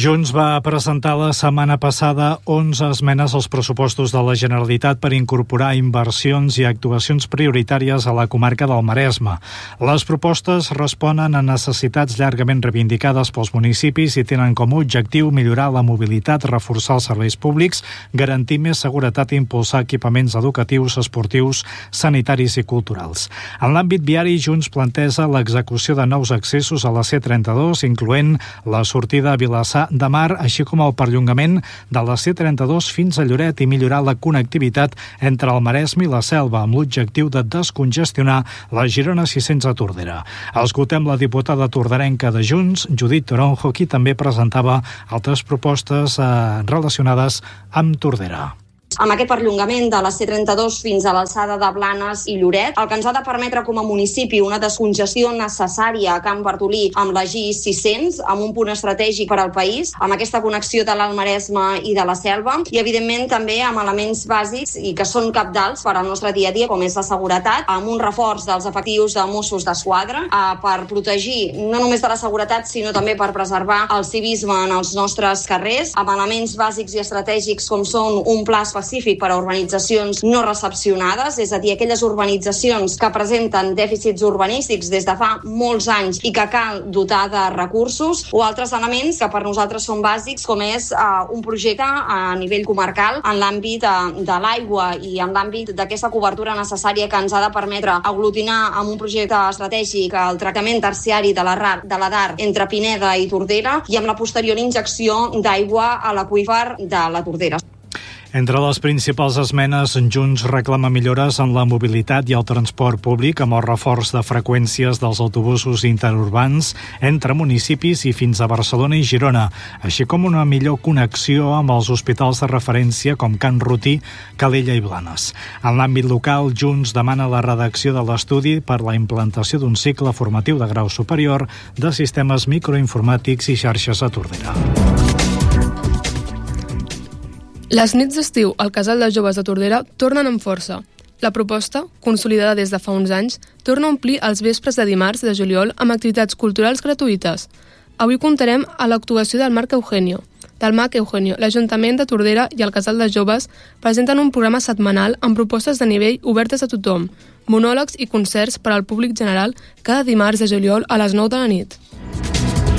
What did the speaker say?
Junts va presentar la setmana passada 11 esmenes als pressupostos de la Generalitat per incorporar inversions i actuacions prioritàries a la comarca del Maresme. Les propostes responen a necessitats llargament reivindicades pels municipis i tenen com a objectiu millorar la mobilitat, reforçar els serveis públics, garantir més seguretat i impulsar equipaments educatius, esportius, sanitaris i culturals. En l'àmbit viari, Junts planteja l'execució de nous accessos a la C32, incloent la sortida a Vilassar de Mar, així com el perllongament de la C32 fins a Lloret i millorar la connectivitat entre el Maresme i la Selva, amb l'objectiu de descongestionar la Girona 600 a Tordera. Escoltem la diputada torderenca de Junts, Judit Toronjo, qui també presentava altres propostes relacionades amb Tordera. Amb aquest perllongament de la C32 fins a l'alçada de Blanes i Lloret, el que ens ha de permetre com a municipi una descongestió necessària a Can Bartolí amb la G600, amb un punt estratègic per al país, amb aquesta connexió de l'Alt Maresme i de la Selva, i evidentment també amb elements bàsics i que són cabdals per al nostre dia a dia, com és la seguretat, amb un reforç dels efectius de Mossos d'Esquadra per protegir no només de la seguretat, sinó també per preservar el civisme en els nostres carrers, amb elements bàsics i estratègics com són un pla específic per a urbanitzacions no recepcionades, és a dir, aquelles urbanitzacions que presenten dèficits urbanístics des de fa molts anys i que cal dotar de recursos, o altres elements que per nosaltres són bàsics, com és un projecte a nivell comarcal en l'àmbit de l'aigua i en l'àmbit d'aquesta cobertura necessària que ens ha de permetre aglutinar amb un projecte estratègic el tractament terciari de la DAR entre Pineda i Tordera i amb la posterior injecció d'aigua a l'aqüífer de la Tordera. Entre les principals esmenes, Junts reclama millores en la mobilitat i el transport públic amb el reforç de freqüències dels autobusos interurbans entre municipis i fins a Barcelona i Girona, així com una millor connexió amb els hospitals de referència com Can Rutí, Calella i Blanes. En l'àmbit local, Junts demana la redacció de l'estudi per la implantació d'un cicle formatiu de grau superior de sistemes microinformàtics i xarxes a Tordera. Les nits d'estiu al Casal de Joves de Tordera tornen amb força. La proposta, consolidada des de fa uns anys, torna a omplir els vespres de dimarts de juliol amb activitats culturals gratuïtes. Avui comptarem a l'actuació del MAC Eugenio. Del MAC Eugenio, l'Ajuntament de Tordera i el Casal de Joves presenten un programa setmanal amb propostes de nivell obertes a tothom, monòlegs i concerts per al públic general cada dimarts de juliol a les 9 de la nit.